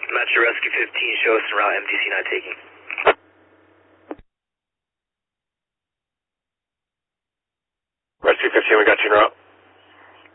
Metro Rescue 15, show us en route, MTC not taking. Rescue 15, we got you en route.